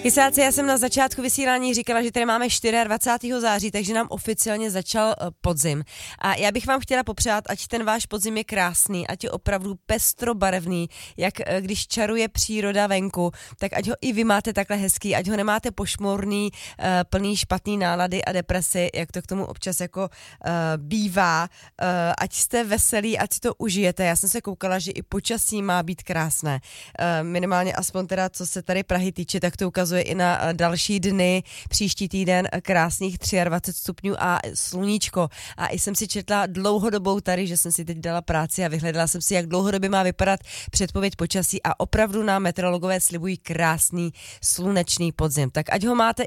Chysáci, já jsem na začátku vysílání říkala, že tady máme 24. září, takže nám oficiálně začal podzim. A já bych vám chtěla popřát, ať ten váš podzim je krásný, ať je opravdu pestrobarevný, jak když čaruje příroda venku, tak ať ho i vy máte takhle hezký, ať ho nemáte pošmorný, plný špatný nálady a depresy, jak to k tomu občas jako bývá. Ať jste veselí, ať si to užijete. Já jsem se koukala, že i počasí má být krásné. Minimálně aspoň teda, co se tady Prahy týče, tak to ukazuje i na další dny, příští týden krásných 23 stupňů a sluníčko. A i jsem si četla dlouhodobou tady, že jsem si teď dala práci a vyhledala jsem si, jak dlouhodobě má vypadat předpověď počasí a opravdu nám meteorologové slibují krásný slunečný podzim. Tak ať ho máte